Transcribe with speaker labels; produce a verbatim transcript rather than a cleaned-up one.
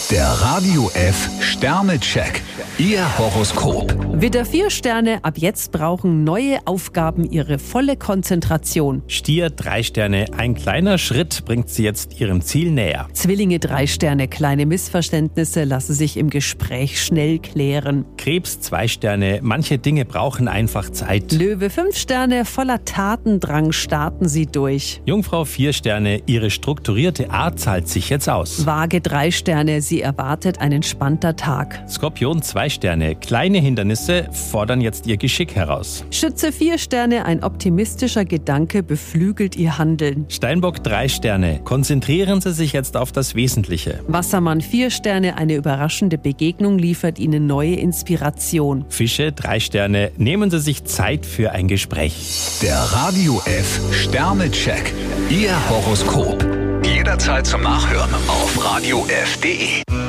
Speaker 1: Der Radio F Sternecheck. Ihr Horoskop.
Speaker 2: Widder vier Sterne, ab jetzt brauchen neue Aufgaben ihre volle Konzentration.
Speaker 3: Stier drei Sterne, ein kleiner Schritt bringt Sie jetzt Ihrem Ziel näher.
Speaker 2: Zwillinge drei Sterne, kleine Missverständnisse lassen sich im Gespräch schnell klären.
Speaker 3: Krebs zwei Sterne, manche Dinge brauchen einfach Zeit.
Speaker 2: Löwe fünf Sterne, voller Tatendrang starten Sie durch.
Speaker 3: Jungfrau vier Sterne, Ihre strukturierte Art zahlt sich jetzt aus.
Speaker 2: Waage drei Sterne, Sie erwartet ein entspannter Tag.
Speaker 3: Skorpion zwei Sterne, kleine Hindernisse fordern jetzt Ihr Geschick heraus.
Speaker 2: Schütze vier Sterne, ein optimistischer Gedanke beflügelt Ihr Handeln.
Speaker 3: Steinbock drei Sterne, konzentrieren Sie sich jetzt auf das Wesentliche.
Speaker 2: Wassermann vier Sterne, eine überraschende Begegnung liefert Ihnen neue Inspiration.
Speaker 3: Fische drei Sterne, nehmen Sie sich Zeit für ein Gespräch.
Speaker 1: Der Radio F Sternecheck. Ihr Horoskop. Jederzeit zum Nachhören auf radio f punkt de.